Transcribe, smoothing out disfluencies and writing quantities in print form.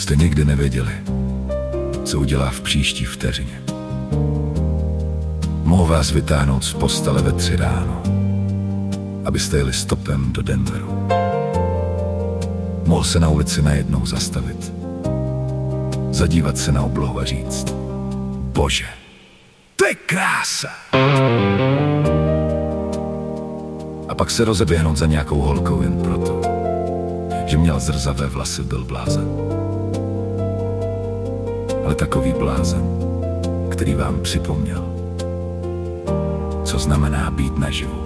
Jste nikdy nevěděli, co udělá v příští vteřině. Mohu vás vytáhnout z postele ve 3 ráno, abyste jeli stopem do Denveru. Mohl se na ulici najednou zastavit, zadívat se na oblohu a říct: Bože, to je krása! A pak se rozeběhnout za nějakou holkou jen proto, že měl zrzavé vlasy, byl blázen. Ale takový blázen, který vám připomněl, co znamená být naživu.